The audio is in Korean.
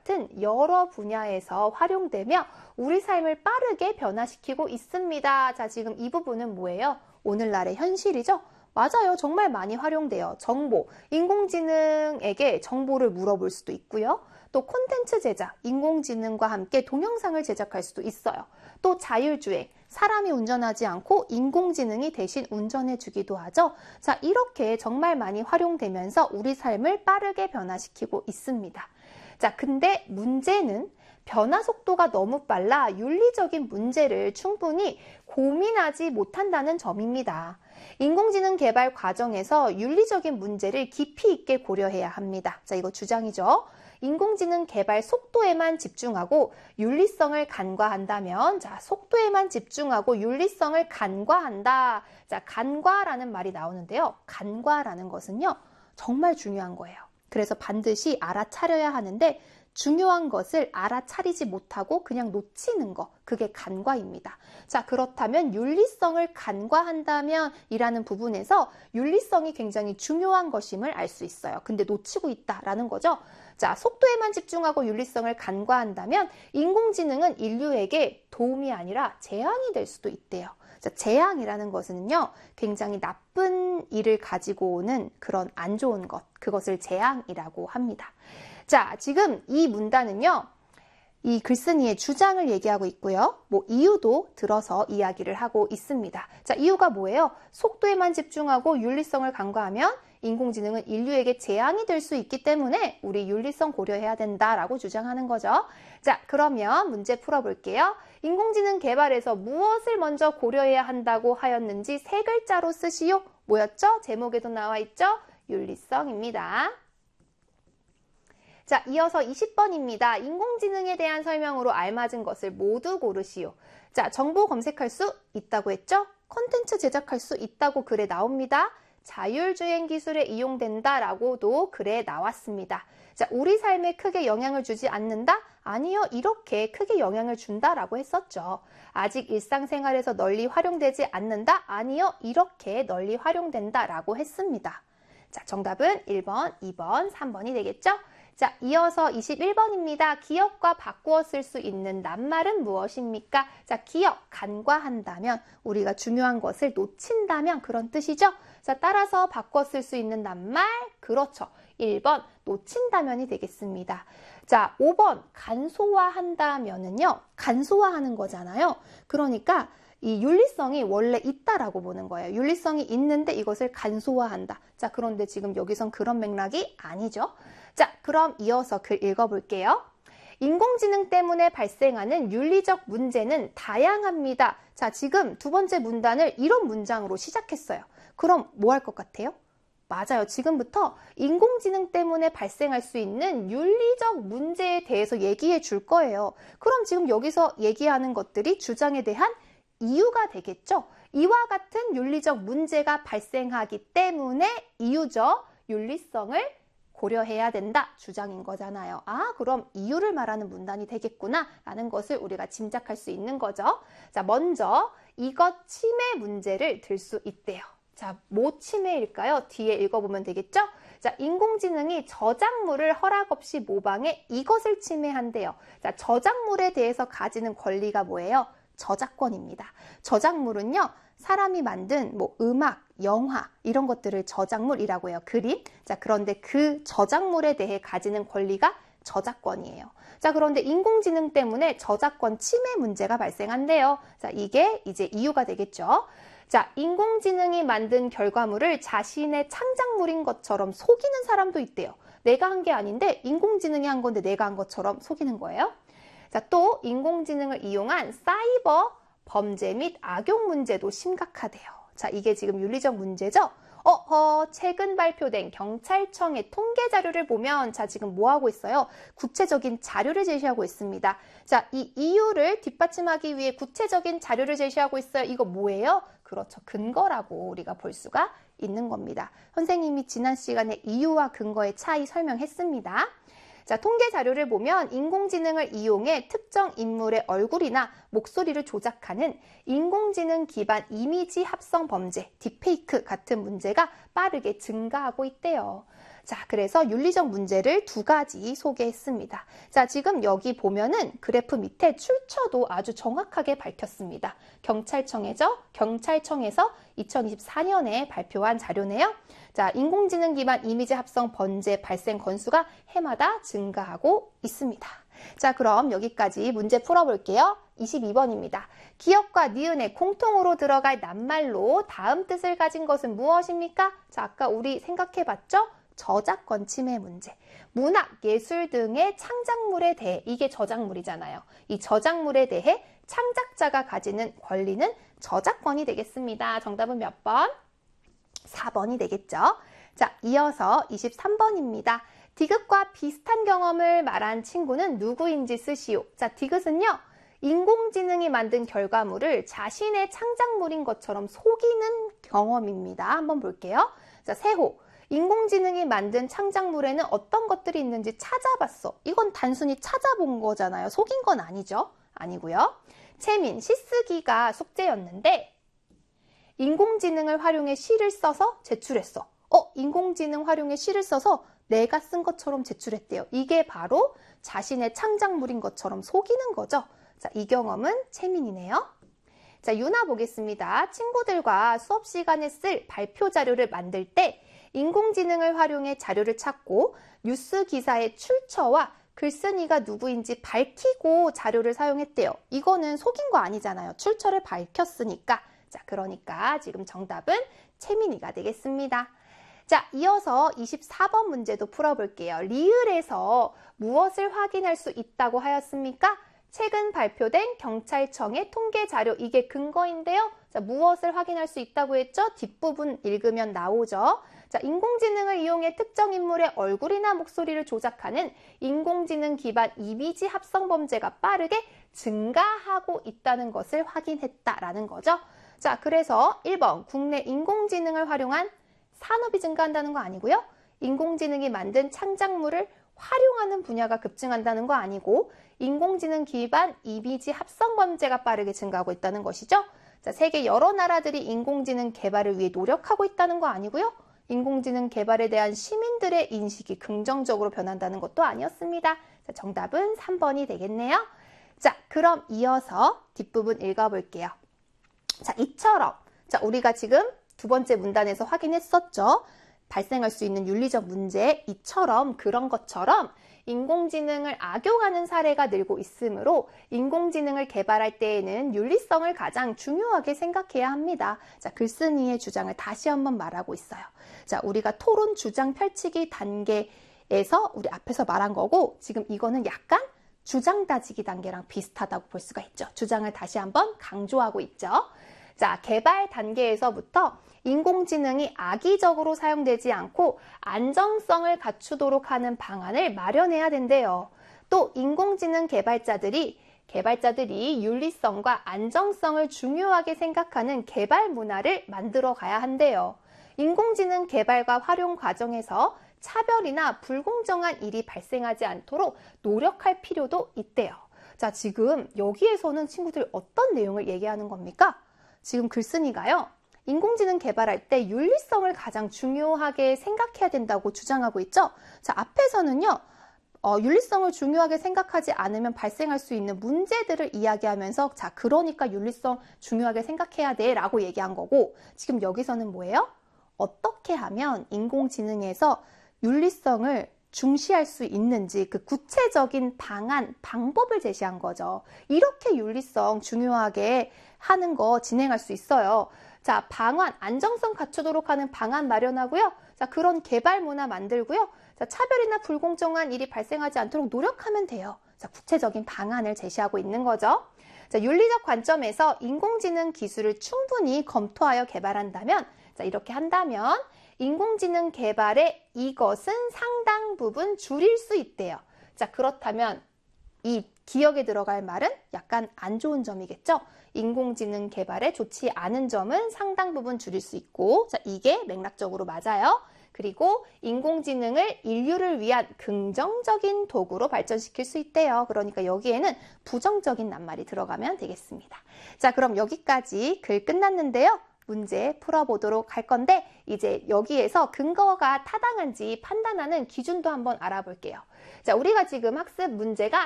같은 여러 분야에서 활용되며 우리 삶을 빠르게 변화시키고 있습니다. 자, 지금 이 부분은 뭐예요? 오늘날의 현실이죠? 맞아요. 정말 많이 활용돼요. 정보, 인공지능에게 정보를 물어볼 수도 있고요. 또 콘텐츠 제작, 인공지능과 함께 동영상을 제작할 수도 있어요. 또 자율주행, 사람이 운전하지 않고 인공지능이 대신 운전해주기도 하죠. 자, 이렇게 정말 많이 활용되면서 우리 삶을 빠르게 변화시키고 있습니다. 자, 근데 문제는 변화 속도가 너무 빨라 윤리적인 문제를 충분히 고민하지 못한다는 점입니다. 인공지능 개발 과정에서 윤리적인 문제를 깊이 있게 고려해야 합니다. 자, 이거 주장이죠. 인공지능 개발 속도에만 집중하고 윤리성을 간과한다면, 자, 속도에만 집중하고 윤리성을 간과한다. 자, 간과라는 말이 나오는데요. 간과라는 것은요, 정말 중요한 거예요. 그래서 반드시 알아차려야 하는데, 중요한 것을 알아차리지 못하고 그냥 놓치는 거, 그게 간과입니다. 자, 그렇다면 윤리성을 간과한다면 이라는 부분에서 윤리성이 굉장히 중요한 것임을 알 수 있어요. 근데 놓치고 있다라는 거죠. 자, 속도에만 집중하고 윤리성을 간과한다면 인공지능은 인류에게 도움이 아니라 재앙이 될 수도 있대요. 자, 재앙이라는 것은요, 굉장히 나쁜 일을 가지고 오는 그런 안 좋은 것, 그것을 재앙이라고 합니다. 자, 지금 이 문단은요, 이 글쓴이의 주장을 얘기하고 있고요. 뭐 이유도 들어서 이야기를 하고 있습니다. 자, 이유가 뭐예요? 속도에만 집중하고 윤리성을 간과하면 인공지능은 인류에게 재앙이 될 수 있기 때문에 우리 윤리성 고려해야 된다라고 주장하는 거죠. 자, 그러면 문제 풀어볼게요. 인공지능 개발에서 무엇을 먼저 고려해야 한다고 하였는지 세 글자로 쓰시오. 뭐였죠? 제목에도 나와 있죠? 윤리성입니다. 자, 이어서 20번입니다. 인공지능에 대한 설명으로 알맞은 것을 모두 고르시오. 자, 정보 검색할 수 있다고 했죠? 콘텐츠 제작할 수 있다고 글에 나옵니다. 자율주행 기술에 이용된다라고도 글에 나왔습니다. 자, 우리 삶에 크게 영향을 주지 않는다? 아니요, 이렇게 크게 영향을 준다라고 했었죠. 아직 일상생활에서 널리 활용되지 않는다? 아니요, 이렇게 널리 활용된다라고 했습니다. 자, 정답은 1번, 2번, 3번이 되겠죠? 자, 이어서 21번입니다. 기억과 바꾸어 쓸 수 있는 낱말은 무엇입니까? 자, 기억, 간과한다면, 우리가 중요한 것을 놓친다면 그런 뜻이죠? 자, 따라서 바꿔 쓸 수 있는 낱말, 그렇죠. 1번, 놓친다면이 되겠습니다. 자, 5번, 간소화한다면은요, 간소화하는 거잖아요. 그러니까, 이 윤리성이 원래 있다라고 보는 거예요. 윤리성이 있는데 이것을 간소화한다. 자, 그런데 지금 여기선 그런 맥락이 아니죠. 자, 그럼 이어서 글 읽어볼게요. 인공지능 때문에 발생하는 윤리적 문제는 다양합니다. 자, 지금 두 번째 문단을 이런 문장으로 시작했어요. 그럼 뭐 할 것 같아요? 맞아요. 지금부터 인공지능 때문에 발생할 수 있는 윤리적 문제에 대해서 얘기해 줄 거예요. 그럼 지금 여기서 얘기하는 것들이 주장에 대한 이유가 되겠죠. 이와 같은 윤리적 문제가 발생하기 때문에 이유죠. 윤리성을 고려해야 된다 주장인 거잖아요. 아, 그럼 이유를 말하는 문단이 되겠구나 라는 것을 우리가 짐작할 수 있는 거죠. 자, 먼저 이것 침해 문제를 들 수 있대요. 자, 뭐 침해일까요? 뒤에 읽어보면 되겠죠? 자, 인공지능이 저작물을 허락 없이 모방해 이것을 침해한대요. 자, 저작물에 대해서 가지는 권리가 뭐예요? 저작권입니다. 저작물은요, 사람이 만든 뭐 음악, 영화 이런 것들을 저작물이라고 해요. 그림. 자, 그런데 그 저작물에 대해 가지는 권리가 저작권이에요. 자, 그런데 인공지능 때문에 저작권 침해 문제가 발생한대요. 자, 이게 이제 이유가 되겠죠. 자, 인공지능이 만든 결과물을 자신의 창작물인 것처럼 속이는 사람도 있대요. 내가 한 게 아닌데 인공지능이 한 건데 내가 한 것처럼 속이는 거예요. 자, 또 인공지능을 이용한 사이버 범죄 및 악용 문제도 심각하대요. 자, 이게 지금 윤리적 문제죠? 최근 발표된 경찰청의 통계 자료를 보면, 자, 지금 뭐 하고 있어요? 구체적인 자료를 제시하고 있습니다. 자, 이 이유를 뒷받침하기 위해 구체적인 자료를 제시하고 있어요. 이거 뭐예요? 그렇죠. 근거라고 우리가 볼 수가 있는 겁니다. 선생님이 지난 시간에 이유와 근거의 차이 설명했습니다. 자, 통계 자료를 보면 인공지능을 이용해 특정 인물의 얼굴이나 목소리를 조작하는 인공지능 기반 이미지 합성 범죄, 딥페이크 같은 문제가 빠르게 증가하고 있대요. 자, 그래서 윤리적 문제를 2가지 소개했습니다. 자, 지금 여기 보면은 그래프 밑에 출처도 아주 정확하게 밝혔습니다. 경찰청에서 2024년에 발표한 자료네요. 자, 인공지능 기반 이미지 합성 번제 발생 건수가 해마다 증가하고 있습니다. 자, 그럼 여기까지 문제 풀어볼게요. 22번입니다. 기억과 니은에 공통으로 들어갈 낱말로 다음 뜻을 가진 것은 무엇입니까? 자, 아까 우리 생각해봤죠? 저작권 침해 문제. 문학, 예술 등의 창작물에 대해, 이게 저작물이잖아요. 이 저작물에 대해 창작자가 가지는 권리는 저작권이 되겠습니다. 정답은 몇 번? 4번이 되겠죠. 자, 이어서 23번입니다. 디귿과 비슷한 경험을 말한 친구는 누구인지 쓰시오. 자, 디귿은요, 인공지능이 만든 결과물을 자신의 창작물인 것처럼 속이는 경험입니다. 한번 볼게요. 자, 세호. 인공지능이 만든 창작물에는 어떤 것들이 있는지 찾아봤어. 이건 단순히 찾아본 거잖아요. 속인 건 아니죠. 아니고요. 채민, 시쓰기가 숙제였는데 인공지능을 활용해 시를 써서 제출했어. 인공지능 활용해 시를 써서 내가 쓴 것처럼 제출했대요. 이게 바로 자신의 창작물인 것처럼 속이는 거죠. 자, 이 경험은 채민이네요. 자, 유나 보겠습니다. 친구들과 수업 시간에 쓸 발표 자료를 만들 때 인공지능을 활용해 자료를 찾고 뉴스 기사의 출처와 글쓴이가 누구인지 밝히고 자료를 사용했대요. 이거는 속인 거 아니잖아요. 출처를 밝혔으니까. 자, 그러니까 지금 정답은 채민이가 되겠습니다. 자, 이어서 24번 문제도 풀어볼게요. 리을에서 무엇을 확인할 수 있다고 하였습니까? 최근 발표된 경찰청의 통계 자료, 이게 근거인데요. 자, 무엇을 확인할 수 있다고 했죠? 뒷부분 읽으면 나오죠. 자, 인공지능을 이용해 특정 인물의 얼굴이나 목소리를 조작하는 인공지능 기반 이미지 합성 범죄가 빠르게 증가하고 있다는 것을 확인했다라는 거죠. 자, 그래서 1번, 국내 인공지능을 활용한 산업이 증가한다는 거 아니고요. 인공지능이 만든 창작물을 활용하는 분야가 급증한다는 거 아니고 인공지능 기반 이미지 합성 범죄가 빠르게 증가하고 있다는 것이죠. 자, 세계 여러 나라들이 인공지능 개발을 위해 노력하고 있다는 거 아니고요. 인공지능 개발에 대한 시민들의 인식이 긍정적으로 변한다는 것도 아니었습니다. 자, 정답은 3번이 되겠네요. 자, 그럼 이어서 뒷부분 읽어볼게요. 자, 이처럼 자, 우리가 지금 2번째 문단에서 확인했었죠. 발생할 수 있는 윤리적 문제, 이처럼 그런 것처럼 인공지능을 악용하는 사례가 늘고 있으므로 인공지능을 개발할 때에는 윤리성을 가장 중요하게 생각해야 합니다. 자, 글쓴이의 주장을 다시 한번 말하고 있어요. 자, 우리가 토론 주장 펼치기 단계에서 우리 앞에서 말한 거고 지금 이거는 약간 주장 다지기 단계랑 비슷하다고 볼 수가 있죠. 주장을 다시 한번 강조하고 있죠. 자, 개발 단계에서부터 인공지능이 악의적으로 사용되지 않고 안정성을 갖추도록 하는 방안을 마련해야 된대요. 또 인공지능 개발자들이 윤리성과 안정성을 중요하게 생각하는 개발 문화를 만들어 가야 한대요. 인공지능 개발과 활용 과정에서 차별이나 불공정한 일이 발생하지 않도록 노력할 필요도 있대요. 자, 지금 여기에서는 친구들이 어떤 내용을 얘기하는 겁니까? 지금 글쓴이가요. 인공지능 개발할 때 윤리성을 가장 중요하게 생각해야 된다고 주장하고 있죠. 자, 앞에서는요. 윤리성을 중요하게 생각하지 않으면 발생할 수 있는 문제들을 이야기하면서 자, 그러니까 윤리성 중요하게 생각해야 돼 라고 얘기한 거고 지금 여기서는 뭐예요? 어떻게 하면 인공지능에서 윤리성을 중시할 수 있는지 그 구체적인 방안, 방법을 제시한 거죠. 이렇게 윤리성 중요하게 하는 거 진행할 수 있어요. 자, 방안, 안정성 갖추도록 하는 방안 마련하고요. 자, 그런 개발 문화 만들고요. 자, 차별이나 불공정한 일이 발생하지 않도록 노력하면 돼요. 자, 구체적인 방안을 제시하고 있는 거죠. 자, 윤리적 관점에서 인공지능 기술을 충분히 검토하여 개발한다면, 자, 이렇게 한다면 인공지능 개발에 이것은 상당 부분 줄일 수 있대요. 자, 그렇다면 이 기억에 들어갈 말은 약간 안 좋은 점이겠죠? 인공지능 개발에 좋지 않은 점은 상당 부분 줄일 수 있고, 자, 이게 맥락적으로 맞아요. 그리고 인공지능을 인류를 위한 긍정적인 도구로 발전시킬 수 있대요. 그러니까 여기에는 부정적인 낱말이 들어가면 되겠습니다. 자, 그럼 여기까지 글 끝났는데요. 문제 풀어보도록 할 건데 이제 여기에서 근거가 타당한지 판단하는 기준도 한번 알아볼게요. 자, 우리가 지금 학습 문제가